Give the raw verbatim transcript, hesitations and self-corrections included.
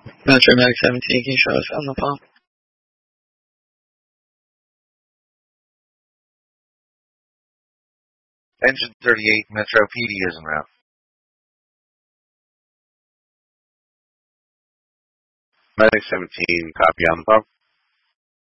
Metro Medic seventeen, can you show us on the phone? Engine thirty-eight, Metro P D is en route. Medic seventeen, copy on the phone.